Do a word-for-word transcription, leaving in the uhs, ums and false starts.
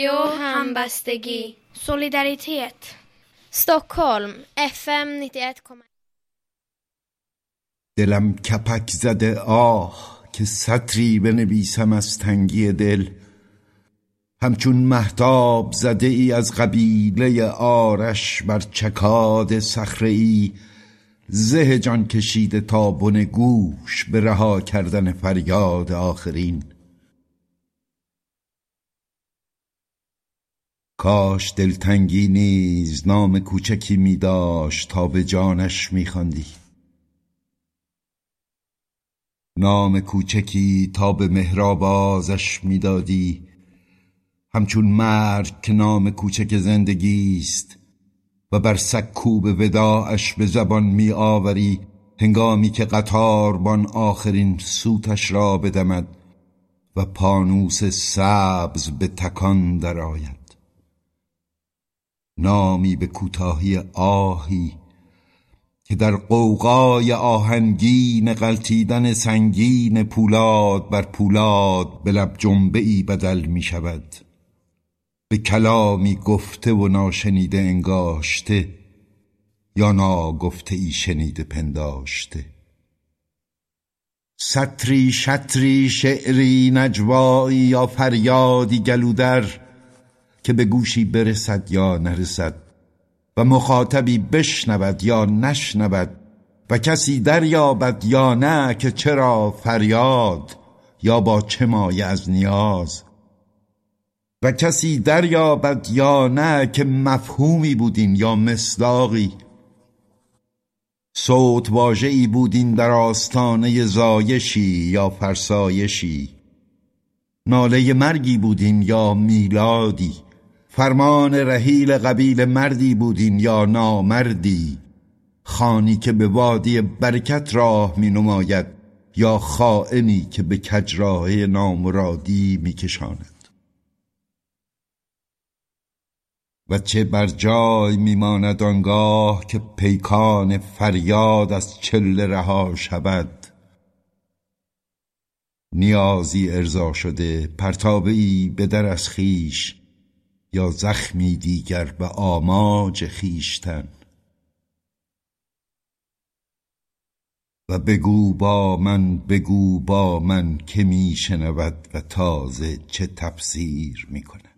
و همبستگی. Solidaritet. Stockholm اف ام nittioett komma ett. دلم کپک زده آه که سطری بنویسم از تنگی دل. همچون مهتاب زده ای از قبیله آرش بر چکاد صخره ای، زه جان کشیده تا بن گوش به رها کردن فریاد آخرین. کاش دلتنگی نیز نام کوچکی می داشت تا به جانش می خواندی، نام کوچکی تا به مهرآوازش می دادی. همچون مرگ که نام کوچک زندگی است و بر سکوب وداعش به زبان می آوری هنگامی که قطاربان آخرین سوتش را بدمد و پانوس سبز به تکان درآید. نامی به کوتاهی آهی که در غوغای آهنگین غلتیدن سنگین پولاد بر پولاد به لب جنبه‌ای بدل می شود، به کلامی گفته و ناشنیده انگاشته یا ناگفته ای شنیده پنداشته. سطری شطری شعری نجوایی یا فریادی گلودر که به گوشی برسد یا نرسد و مخاطبی بشنود یا نشنود و کسی دریابد یا نه که چرا فریاد یا با چه مایه از نیاز، و کسی دریابد یا نه که مفهومی بودین یا مصداقی، صوت واژه‌ای بودین در آستانه زایشی یا فرسایشی، ناله مرگی بودین یا میلادی، فرمان رحیل قبیل مردی بودین یا نامردی، خانی که به وادی برکت راه می نماید یا خائنی که به کجراهه نامرادی می کشاند. و چه بر جای می ماند آنگاه که پیکان فریاد از چله رها شود، نیازی ارضا شده پرتابه‌ای به در از خیش یا زخمی دیگر به آماج خیشتن. و بگو با من بگو با من که می شنود و تازه چه تفسیر می کند.